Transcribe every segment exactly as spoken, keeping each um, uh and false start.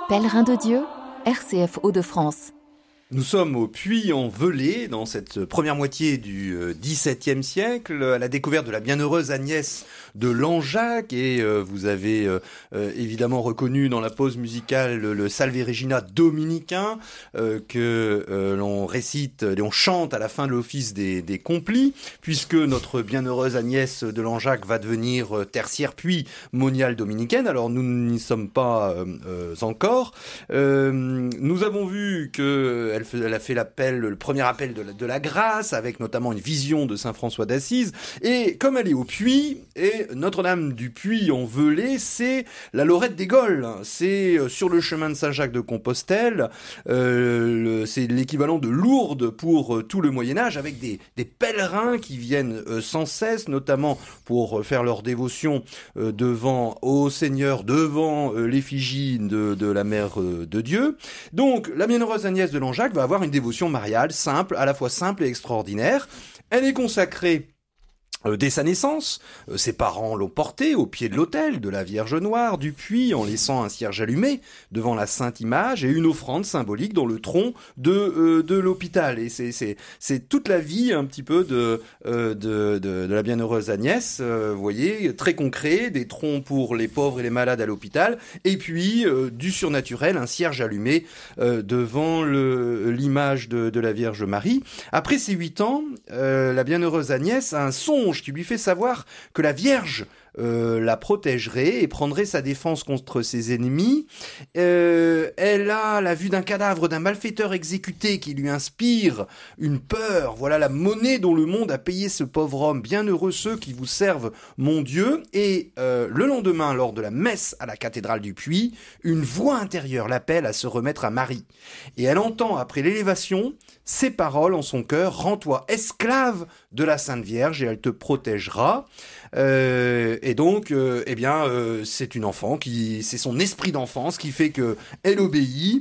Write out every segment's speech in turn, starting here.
Pèlerin de Dieu, R C F Hauts-de-France. Nous sommes au Puy-en-Velay, dans cette première moitié du dix-septième siècle, à la découverte de la bienheureuse Agnès de Langeac, et euh, vous avez euh, euh, évidemment reconnu dans la pause musicale le, le Salve Regina dominicain euh, que euh, l'on récite, et on chante à la fin de l'office des, des complis, puisque notre bienheureuse Agnès de Langeac va devenir euh, tertiaire puis moniale dominicaine. Alors nous n'y sommes pas euh, euh, encore. Euh, nous avons vu que Elle, fait, elle a fait l'appel, le premier appel de la, de la grâce, avec notamment une vision de Saint François d'Assise. Et comme elle est au Puy, et Notre-Dame du Puy-en-Velay, c'est la Lorette des Gaules. C'est sur le chemin de Saint-Jacques-de-Compostelle. Euh, le, c'est l'équivalent de Lourdes pour euh, tout le Moyen-Âge, avec des, des pèlerins qui viennent euh, sans cesse, notamment pour euh, faire leur dévotion euh, devant au Seigneur, devant euh, l'effigie de, de la Mère euh, de Dieu. Donc, la bienheureuse Agnès de Langeac va avoir une dévotion mariale simple, à la fois simple et extraordinaire. Elle est consacrée Euh, dès sa naissance. Euh, ses parents l'ont portée au pied de l'autel de la Vierge Noire du Puy, en laissant un cierge allumé devant la Sainte Image et une offrande symbolique dans le tronc de euh, de l'hôpital. Et c'est c'est c'est toute la vie un petit peu de euh, de, de de la bienheureuse Agnès. Euh, vous voyez, très concret, des troncs pour les pauvres et les malades à l'hôpital, et puis euh, du surnaturel, un cierge allumé euh, devant le l'image de de la Vierge Marie. Après ses huit ans, euh, la bienheureuse Agnès a un songe qui lui fait savoir que la Vierge euh, la protégerait et prendrait sa défense contre ses ennemis. Euh, elle a la vue d'un cadavre d'un malfaiteur exécuté qui lui inspire une peur. Voilà la monnaie dont le monde a payé ce pauvre homme. Bienheureux ceux qui vous servent, mon Dieu. Et euh, le lendemain, lors de la messe à la cathédrale du Puy, une voix intérieure l'appelle à se remettre à Marie. Et elle entend, après l'élévation, ces paroles en son cœur: rends-toi esclave de la Sainte Vierge et elle te protégera. Euh, et donc, euh, eh bien, euh, c'est une enfant qui, c'est son esprit d'enfance qui fait que elle obéit.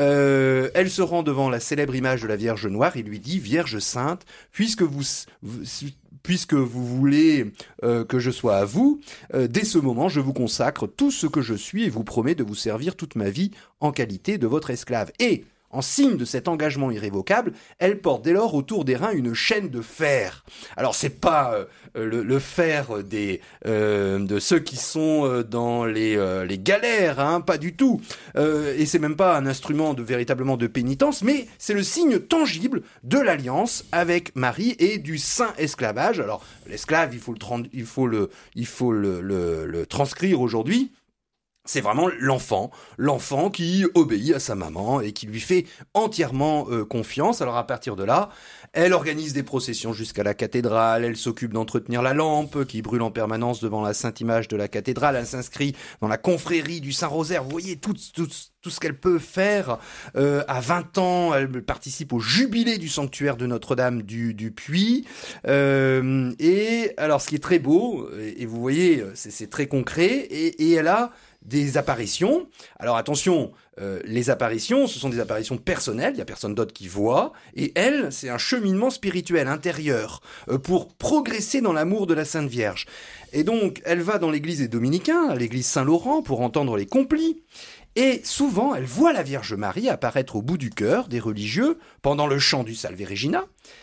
Euh, elle se rend devant la célèbre image de la Vierge Noire et lui dit: Vierge Sainte, puisque vous, vous puisque vous voulez euh, que je sois à vous, euh, dès ce moment, je vous consacre tout ce que je suis et vous promets de vous servir toute ma vie en qualité de votre esclave. Et en signe de cet engagement irrévocable, elle porte dès lors autour des reins une chaîne de fer. Alors c'est pas euh, le, le fer des euh, de ceux qui sont euh, dans les euh, les galères, hein, pas du tout. Euh, et c'est même pas un instrument de véritablement de pénitence, mais c'est le signe tangible de l'alliance avec Marie et du saint esclavage. Alors l'esclave, il faut le tra- il faut le il faut le, le, le transcrire aujourd'hui. C'est vraiment l'enfant, l'enfant qui obéit à sa maman et qui lui fait entièrement euh, confiance. Alors à partir de là, elle organise des processions jusqu'à la cathédrale, elle s'occupe d'entretenir la lampe qui brûle en permanence devant la sainte image de la cathédrale, elle s'inscrit dans la confrérie du Saint-Rosaire. Vous voyez tout, tout, tout ce qu'elle peut faire. Euh, à vingt ans, elle participe au jubilé du sanctuaire de Notre-Dame du, du Puy. Euh, et alors ce qui est très beau, et, et vous voyez, c'est, c'est très concret, et, et elle a des apparitions. Alors attention, euh, les apparitions, ce sont des apparitions personnelles, il n'y a personne d'autre qui voit, et elle, c'est un cheminement spirituel intérieur euh, pour progresser dans l'amour de la Sainte Vierge. Et donc, elle va dans l'église des Dominicains, à l'église Saint-Laurent, pour entendre les complis, et souvent, elle voit la Vierge Marie apparaître au bout du cœur des religieux pendant le chant du Salve Regina,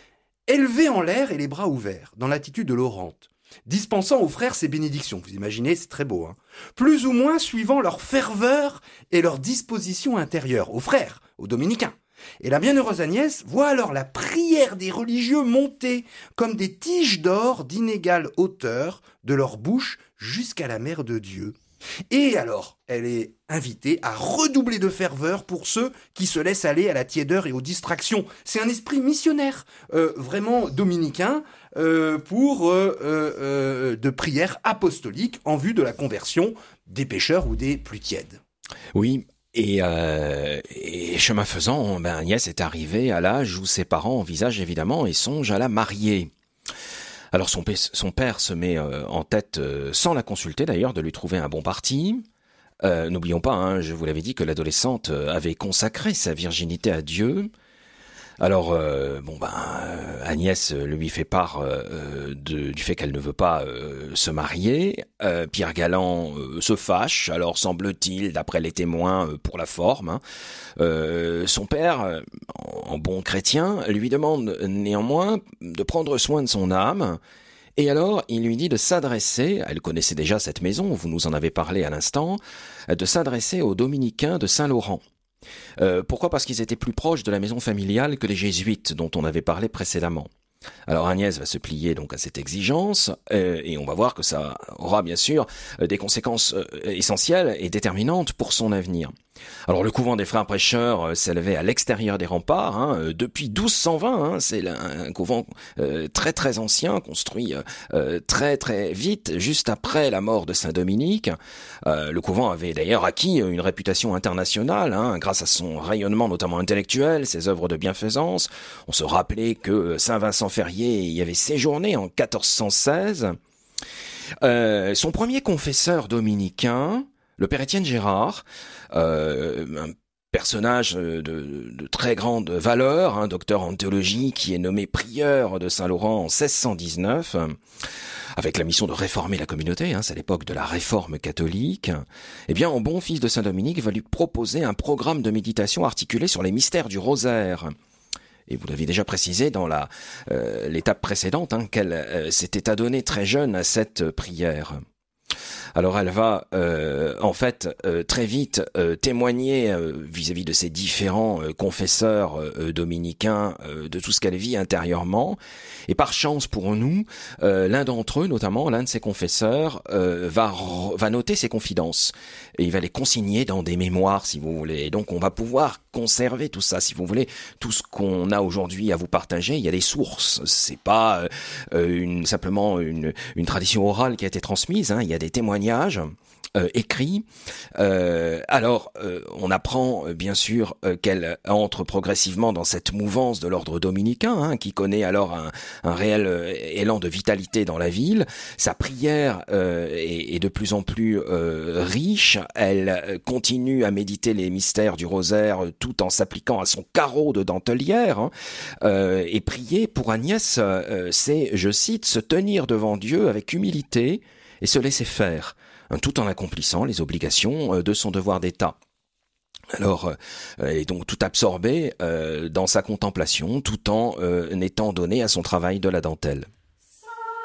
élevée en l'air et les bras ouverts, dans l'attitude de l'orante, dispensant aux frères ses bénédictions. Vous imaginez, c'est très beau, hein. Plus ou moins suivant leur ferveur et leur disposition intérieure, aux frères, aux dominicains. Et la bienheureuse Agnès voit alors la prière des religieux monter comme des tiges d'or d'inégale hauteur de leur bouche jusqu'à la Mère de Dieu. Et alors, elle est invitée à redoubler de ferveur pour ceux qui se laissent aller à la tiédeur et aux distractions. C'est un esprit missionnaire, euh, vraiment dominicain, euh, pour euh, euh, de prière apostolique en vue de la conversion des pécheurs ou des plus tièdes. Oui. Et, euh, et chemin faisant, ben Agnès est arrivée à l'âge où ses parents envisagent évidemment et songent à la marier. Alors son, p- son père se met euh, en tête, euh, sans la consulter d'ailleurs, de lui trouver un bon parti. Euh, n'oublions pas, hein, je vous l'avais dit, que l'adolescente avait consacré sa virginité à Dieu. Alors, euh, bon ben, euh, Agnès lui fait part euh, de, du fait qu'elle ne veut pas euh, se marier. Euh, Pierre Galland euh, se fâche, alors semble-t-il, d'après les témoins, euh, pour la forme. Hein. Euh, son père, euh, en bon chrétien, lui demande néanmoins de prendre soin de son âme. Et alors, il lui dit de s'adresser, elle connaissait déjà cette maison, vous nous en avez parlé à l'instant, de s'adresser aux dominicains de Saint-Laurent. Euh, pourquoi ? Parce qu'ils étaient plus proches de la maison familiale que les jésuites dont on avait parlé précédemment. Alors Agnès va se plier donc à cette exigence euh, et on va voir que ça aura bien sûr euh, des conséquences euh, essentielles et déterminantes pour son avenir. Alors le couvent des frères prêcheurs euh, s'élevait à l'extérieur des remparts hein, euh, depuis douze cent vingt. Hein, c'est un, un couvent euh, très très ancien, construit euh, très très vite, juste après la mort de Saint Dominique. Euh, le couvent avait d'ailleurs acquis une réputation internationale hein, grâce à son rayonnement notamment intellectuel, ses œuvres de bienfaisance. On se rappelait que Saint Vincent Ferrier y avait séjourné en quatorze cent seize. Euh, son premier confesseur dominicain, le père Étienne Gérard, euh, un personnage de, de très grande valeur, un docteur en théologie qui est nommé prieur de Saint-Laurent en seize cent dix-neuf, avec la mission de réformer la communauté, hein, c'est l'époque de la réforme catholique, eh bien, en bon fils de Saint-Dominique, va lui proposer un programme de méditation articulé sur les mystères du rosaire. Et vous l'avez déjà précisé dans la euh, l'étape précédente, hein, qu'elle euh, s'était adonnée très jeune à cette prière. Alors elle va euh, en fait euh, très vite euh, témoigner euh, vis-à-vis de ces différents euh, confesseurs euh, dominicains euh, de tout ce qu'elle vit intérieurement. Et par chance pour nous, euh, l'un d'entre eux, notamment l'un de ces confesseurs, euh, va va noter ses confidences et il va les consigner dans des mémoires, si vous voulez. Et donc on va pouvoir conserver tout ça, si vous voulez, tout ce qu'on a aujourd'hui à vous partager. Il y a des sources, c'est pas euh, une simplement une une tradition orale qui a été transmise. Hein. Il y a des témoignages euh, écrits. Euh, alors, euh, on apprend euh, bien sûr euh, qu'elle entre progressivement dans cette mouvance de l'ordre dominicain, hein, qui connaît alors un, un réel euh, élan de vitalité dans la ville. Sa prière euh, est, est de plus en plus euh, riche. Elle continue à méditer les mystères du rosaire euh, tout en s'appliquant à son carreau de dentelière. Hein, euh, et prier pour Agnès, euh, c'est, je cite, se tenir devant Dieu avec humilité et se laisser faire, hein, tout en accomplissant les obligations euh, de son devoir d'État. Alors, euh, elle est donc tout absorbée euh, dans sa contemplation, tout en euh, étant donnée à son travail de la dentelle.